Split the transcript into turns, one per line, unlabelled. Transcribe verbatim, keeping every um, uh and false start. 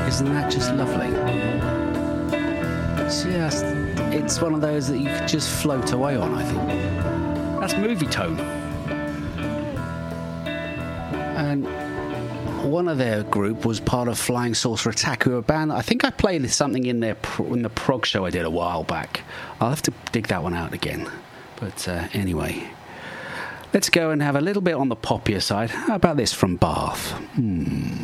Isn't that just lovely? Just, it's one of those that you could just float away on, I think. That's Movie Tone. And one of their group was part of Flying Saucer Attack, who were a band. I think I played something in their in the prog show I did a while back. I'll have to dig that one out again. But uh, anyway, let's go and have a little bit on the poppier side. How about this from Bath? Hmm.